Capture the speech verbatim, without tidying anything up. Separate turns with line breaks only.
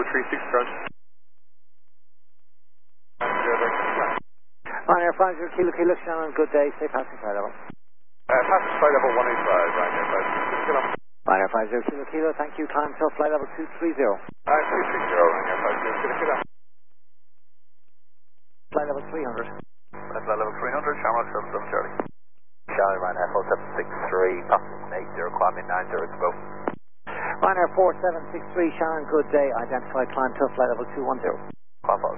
three six, Roger.
Ryanair five zero Kilo Kilo, Shannon, good day, safe passing flight level.
Uh, passage flight level one eight five, Ryanair five zero Kilo.
Ryanair five zero Kilo Kilo, thank you, climb till flight level two three zero.
Uh, two three zero, Ryanair five zero Kilo Kilo.
Flight level three hundred.
Flight level three hundred, Shamrock seven seven Charlie.
Charlie, Ryanair four seven six three, passing eight zero, climbing nine zero to go.
Ryanair four seven six three, Shannon, good day, identified climb till flight level two one zero.
Climb